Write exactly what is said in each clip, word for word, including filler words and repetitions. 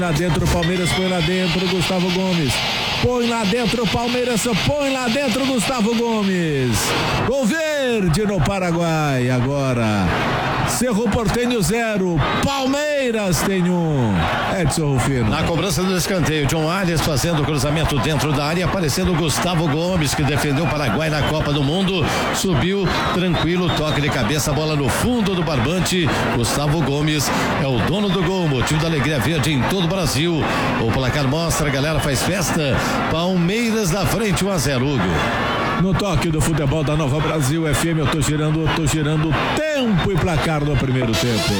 lá dentro, Palmeiras põe lá dentro, Gustavo Gomes. Põe lá dentro, Palmeiras, põe lá dentro, Gustavo Gomes. Gol verde no Paraguai agora. Cerro Porteño zero, Palmeiras tem um. Edson Rufino. Na cobrança do escanteio, John Arias fazendo o cruzamento dentro da área, aparecendo Gustavo Gomes, que defendeu o Paraguai na Copa do Mundo. Subiu tranquilo, toque de cabeça, bola no fundo do barbante. Gustavo Gomes é o dono do gol, motivo da alegria verde em todo o Brasil. O placar mostra, a galera faz festa. Palmeiras na frente, um a zero, Hugo. No toque do futebol da Nova Brasil F M, eu tô girando, eu tô girando tempo e placar no primeiro tempo.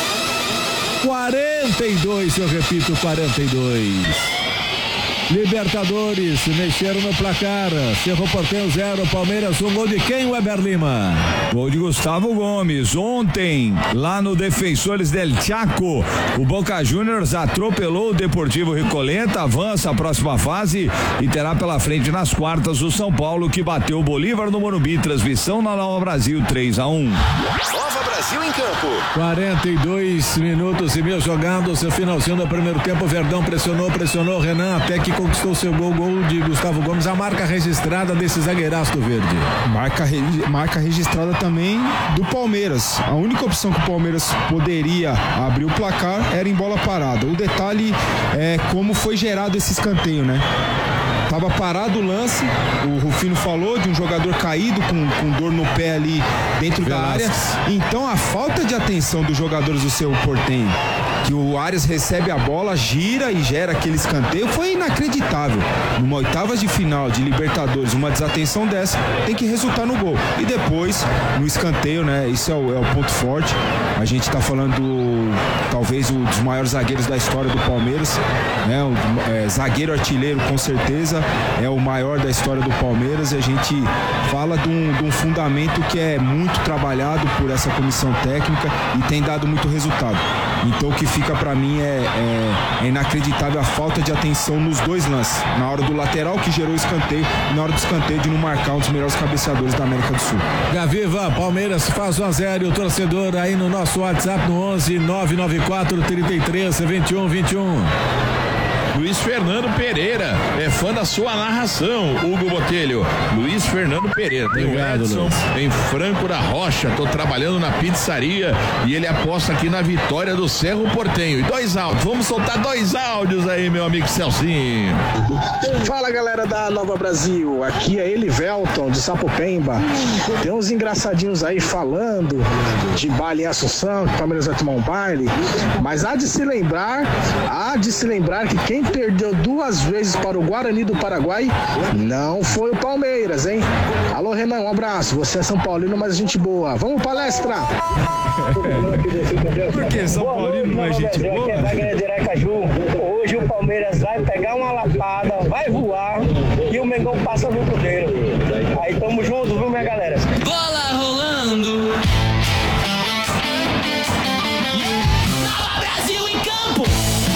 quarenta e dois, eu repito, quarenta e dois. Libertadores, mexeram no placar. Cerro Porteño zero, Palmeiras um. Gol de quem, Weber Lima? Gol de Gustavo Gomes. Ontem, lá no Defensores del Chaco, o Boca Juniors atropelou o Deportivo Recoleta, avança a próxima fase e terá pela frente nas quartas o São Paulo, que bateu o Bolívar no Morumbi. Transmissão na Nova Brasil três a um. Nova Brasil em campo. quarenta e dois minutos e meio jogados. O finalzinho do primeiro tempo. O Verdão pressionou, pressionou Renan até que conquistou seu gol, gol de Gustavo Gomes, a marca registrada desse zagueiraço do verde. Marca, marca registrada também do Palmeiras. A única opção que o Palmeiras poderia abrir o placar era em bola parada. O detalhe é como foi gerado esse escanteio, né? Tava parado o lance, o Rufino falou de um jogador caído com, com dor no pé ali dentro da área. Então a falta de atenção dos jogadores do Cerro Porteño, que o Arias recebe a bola, gira e gera aquele escanteio, foi inacreditável. Numa oitavas de final de Libertadores, uma desatenção dessa tem que resultar no gol. E depois, no escanteio, né? Isso é o, é o ponto forte. A gente tá falando do, talvez um dos maiores zagueiros da história do Palmeiras, né? O, é, zagueiro artilheiro com certeza, é o maior da história do Palmeiras, e a gente fala de um, de um fundamento que é muito trabalhado por essa comissão técnica e tem dado muito resultado. Então o que fica para mim é, é, é inacreditável a falta de atenção nos dois lances, na hora do lateral que gerou o escanteio e na hora do escanteio de não marcar um dos melhores cabeceadores da América do Sul. Gaviva, Palmeiras faz um a zero e o torcedor aí no nosso WhatsApp no onze nove nove quatro, trinta e três, vinte e um, vinte e um. Luiz Fernando Pereira é fã da sua narração, Hugo Botelho. Luiz Fernando Pereira. Tem Obrigado, o Edson Luiz. em Franco da Rocha. Tô trabalhando na pizzaria e ele aposta aqui na vitória do Cerro Porteño. E dois áudios. Vamos soltar dois áudios aí, meu amigo Celcinho. Fala, galera da Nova Brasil. Aqui é Elivelton de Sapopemba. Tem uns engraçadinhos aí falando de baile em Assunção, que o Palmeiras vai tomar um baile. Mas há de se lembrar, há de se lembrar que quem perdeu duas vezes para o Guarani do Paraguai não foi o Palmeiras, hein? Alô, Renan, um abraço. Você é São Paulino, mas gente boa. Vamos, palestra! Por que São Paulino não é gente boa? Hoje o Palmeiras vai pegar uma lapada, vai voar e o Mengão passa no Cruzeiro. Aí tamo junto, viu, minha galera? Bola rolando. Nova Brasil em campo.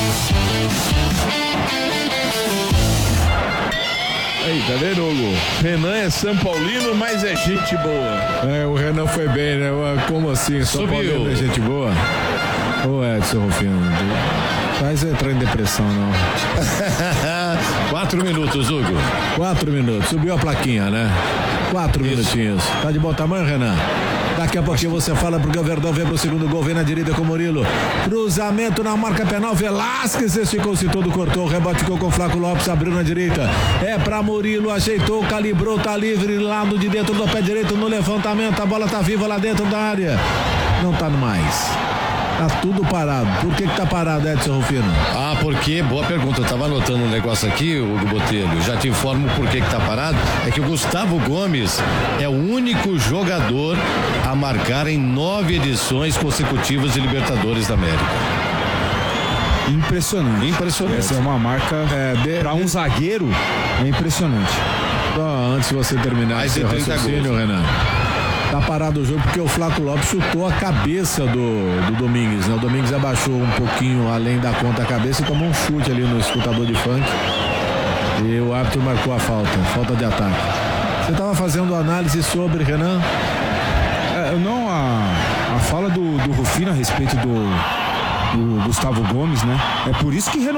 Aí, tá vendo, Hugo? Renan é São Paulino, mas é gente boa. É, o Renan foi bem, né? Como assim? São Paulo é gente boa? Ô, Edson Rufino, faz entrar em depressão, não. Quatro minutos, Hugo. Quatro minutos. Subiu a plaquinha, né? Quatro Isso. minutinhos. Tá de bom tamanho, Renan? Daqui a pouquinho você fala porque o Verdão vem pro segundo gol, vem na direita com o Murilo. Cruzamento na marca penal, Velasquez esticou-se todo, cortou, o rebote ficou com o Flaco Lopes, abriu na direita. É pra Murilo, ajeitou, calibrou, tá livre, lado de dentro do pé direito no levantamento, a bola tá viva lá dentro da área. Não tá mais. Tá tudo parado. Por que que tá parado, Edson Rufino? Ah, porque, boa pergunta, eu tava anotando um negócio aqui, Hugo Botelho, já te informo por que que tá parado, é que o Gustavo Gomes é o único jogador a marcar em nove edições consecutivas de Libertadores da América. Impressionante. Impressionante. Essa é uma marca, é, de, para um zagueiro, é impressionante. Só antes de você terminar Mais esse de trinta raciocínio, gols. Renan. Tá parado o jogo porque o Flaco Lopes chutou a cabeça do, do Domingues, né? O Domingues abaixou um pouquinho além da conta a cabeça e tomou um chute ali no escutador de funk. E o árbitro marcou a falta, falta de ataque. Você tava fazendo análise sobre, Renan? É, não, a, a fala do, do Rufino a respeito do, do Gustavo Gomes, né? É por isso que